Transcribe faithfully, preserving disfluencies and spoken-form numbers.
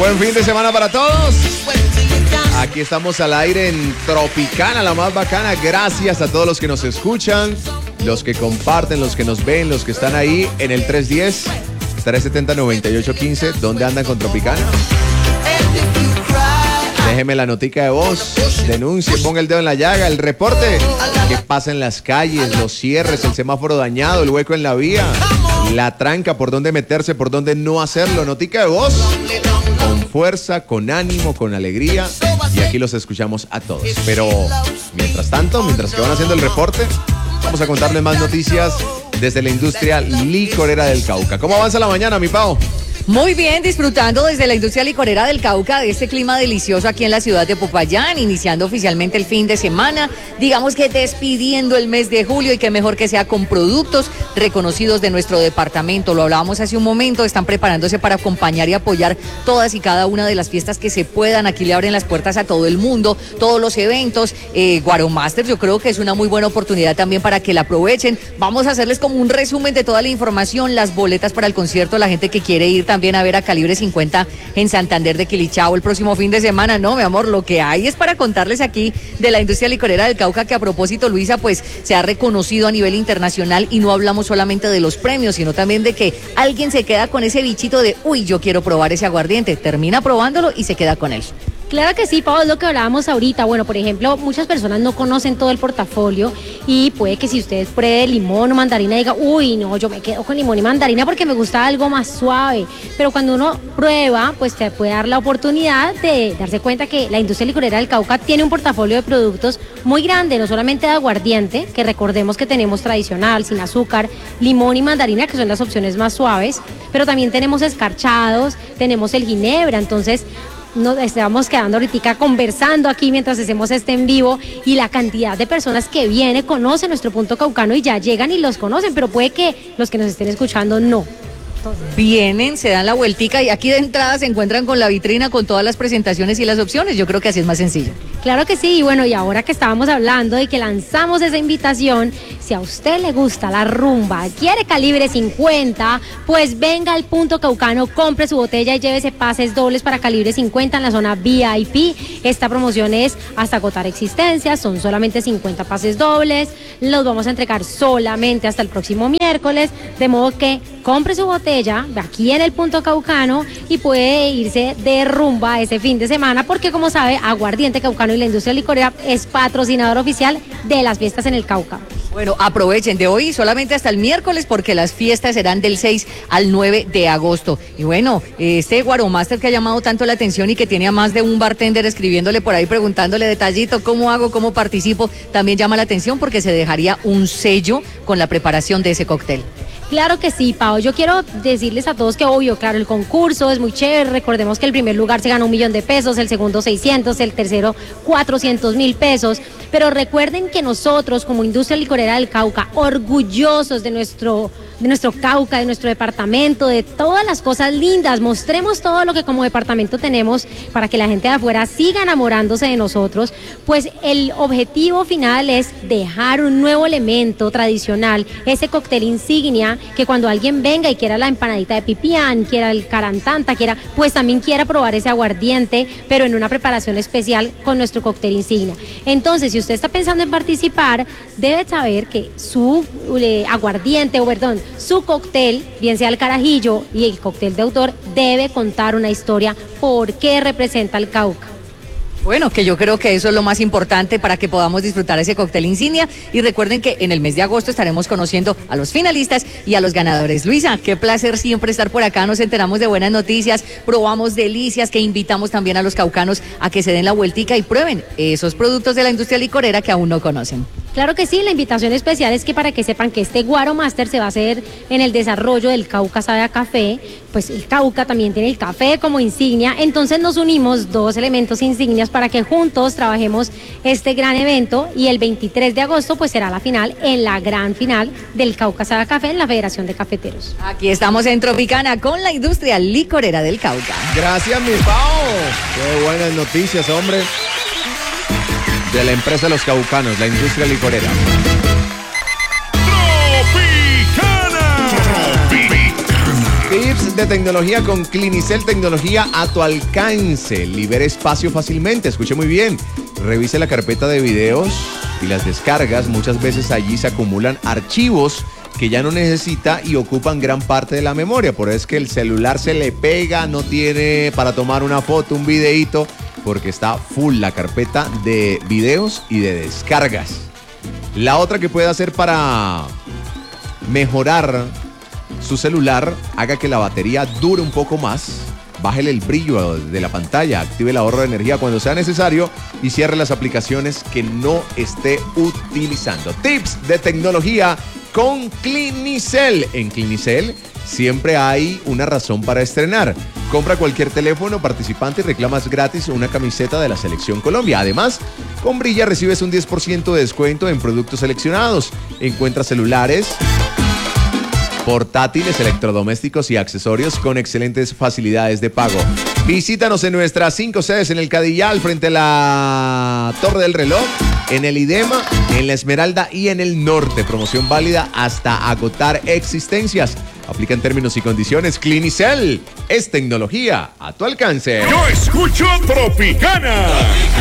Buen fin de semana para todos. Aquí estamos al aire en Tropicana, la más bacana. Gracias a todos los que nos escuchan, los que comparten, los que nos ven, los que están ahí en el tres uno cero, tres siete cero, nueve ocho uno cinco. ¿Dónde andan con Tropicana? Déjeme la notica de voz, denuncie, ponga el dedo en la llaga, el reporte. ¿Qué pasa en las calles? Los cierres, el semáforo dañado, el hueco en la vía, la tranca, por dónde meterse, por dónde no hacerlo. Notica de voz, con fuerza, con ánimo, con alegría. Y aquí los escuchamos a todos. Pero mientras tanto, mientras que van haciendo el reporte, vamos a contarles más noticias desde la industria licorera del Cauca. ¿Cómo avanza la mañana, mi Pau? Muy bien, disfrutando desde la industria licorera del Cauca de este clima delicioso aquí en la ciudad de Popayán, iniciando oficialmente el fin de semana, digamos que despidiendo el mes de julio, y que mejor que sea con productos reconocidos de nuestro departamento. Lo hablábamos hace un momento, están preparándose para acompañar y apoyar todas y cada una de las fiestas que se puedan. Aquí le abren las puertas a todo el mundo, todos los eventos. eh, Guaro Masters, yo creo que es una muy buena oportunidad también para que la aprovechen. Vamos a hacerles como un resumen de toda la información, las boletas para el concierto, la gente que quiere ir también a ver a Calibre cincuenta en Santander de Quilichao el próximo fin de semana. No, mi amor, lo que hay es para contarles aquí de la industria licorera del Cauca, que a propósito, Luisa, pues se ha reconocido a nivel internacional, y no hablamos solamente de los premios, sino también de que alguien se queda con ese bichito de, uy, yo quiero probar ese aguardiente, termina probándolo y se queda con él. Claro que sí, Pau, es lo que hablábamos ahorita. Bueno, por ejemplo, muchas personas no conocen todo el portafolio, y puede que si ustedes prueben limón o mandarina diga, uy, no, yo me quedo con limón y mandarina porque me gusta algo más suave. Pero cuando uno prueba, pues te puede dar la oportunidad de darse cuenta que la industria licorera del Cauca tiene un portafolio de productos muy grande, no solamente de aguardiente, que recordemos que tenemos tradicional, sin azúcar, limón y mandarina, que son las opciones más suaves, pero también tenemos escarchados, tenemos el ginebra. Entonces nos estamos quedando ahorita conversando aquí mientras hacemos este en vivo, y la cantidad de personas que viene, conocen nuestro punto caucano y ya llegan y los conocen, pero puede que los que nos estén escuchando no. Entonces, vienen, se dan la vueltica y aquí de entrada se encuentran con la vitrina, con todas las presentaciones y las opciones. Yo creo que así es más sencillo. Claro que sí, y bueno, y ahora que estábamos hablando de que lanzamos esa invitación, si a usted le gusta la rumba, quiere Calibre cincuenta, pues venga al Punto Caucano, compre su botella y llévese pases dobles para Calibre cincuenta en la zona V I P. Esta promoción es hasta agotar existencias, son solamente cincuenta pases dobles, los vamos a entregar solamente hasta el próximo miércoles, de modo que compre su botella aquí en el Punto Caucano y puede irse de rumba ese fin de semana, porque como sabe, Aguardiente Caucano y la industria licorera es patrocinador oficial de las fiestas en el Cauca. Bueno, aprovechen de hoy solamente hasta el miércoles, porque las fiestas serán del seis al nueve de agosto. Y bueno, este Guaro Master que ha llamado tanto la atención y que tiene a más de un bartender escribiéndole por ahí, preguntándole detallito, ¿cómo hago, cómo participo? También llama la atención porque se dejaría un sello con la preparación de ese cóctel. Claro que sí, Pau. Yo quiero decirles a todos que, obvio, claro, el concurso es muy chévere. Recordemos que el primer lugar se ganó un millón de pesos, el segundo seiscientos, el tercero cuatrocientos mil pesos. Pero recuerden que nosotros, como industria licorera del Cauca, orgullosos de nuestro, de nuestro Cauca, de nuestro departamento, de todas las cosas lindas, mostremos todo lo que como departamento tenemos para que la gente de afuera siga enamorándose de nosotros. Pues el objetivo final es dejar un nuevo elemento tradicional, ese cóctel insignia, que cuando alguien venga y quiera la empanadita de pipián, quiera el carantanta, quiera, pues también quiera probar ese aguardiente, pero en una preparación especial con nuestro cóctel insignia. Entonces, si usted está pensando en participar, debe saber que su eh, aguardiente, o perdón, su cóctel, bien sea el carajillo y el cóctel de autor, debe contar una historia por qué representa el Cauca. Bueno, que yo creo que eso es lo más importante para que podamos disfrutar ese cóctel insignia. Y recuerden que en el mes de agosto estaremos conociendo a los finalistas y a los ganadores. Luisa, qué placer siempre estar por acá. Nos enteramos de buenas noticias, probamos delicias, que invitamos también a los caucanos a que se den la vueltica y prueben esos productos de la industria licorera que aún no conocen. Claro que sí, la invitación especial es que para que sepan que este Guaro Master se va a hacer en el desarrollo del Cauca Sabe a Café, pues el Cauca también tiene el café como insignia, entonces nos unimos dos elementos insignias para que juntos trabajemos este gran evento, y el veintitrés de agosto pues será la final, en la gran final del Cauca Sabe a Café en la Federación de Cafeteros. Aquí estamos en Tropicana con la industria licorera del Cauca. Gracias, mi Pau. Qué buenas noticias, hombre. De la empresa Los Caucanos, la industria licorera. Tropicana. Tropicana. Tips Tips de tecnología con Clinicel, tecnología a tu alcance. Libera espacio fácilmente. Escuche muy bien. Revise la carpeta de videos y las descargas. Muchas veces allí se acumulan archivos que ya no necesita y ocupan gran parte de la memoria. Por eso es que el celular se le pega, no tiene para tomar una foto, un videíto, porque está full la carpeta de videos y de descargas. La otra que puede hacer para mejorar su celular, haga que la batería dure un poco más, bájele el brillo de la pantalla, active el ahorro de energía cuando sea necesario y cierre las aplicaciones que no esté utilizando. Tips de tecnología con Clinicel. En Clinicel siempre hay una razón para estrenar. Compra cualquier teléfono participante y reclamas gratis una camiseta de la Selección Colombia. Además, con Brilla recibes un diez por ciento de descuento en productos seleccionados. Encuentra celulares, portátiles, electrodomésticos y accesorios con excelentes facilidades de pago. Visítanos en nuestras cinco sedes en el Cadillal, frente a la Torre del Reloj, en el IDEMA, en la Esmeralda y en el Norte. Promoción válida hasta agotar existencias. Aplican términos y condiciones. Clinicel es tecnología a tu alcance. Yo escucho Tropicana.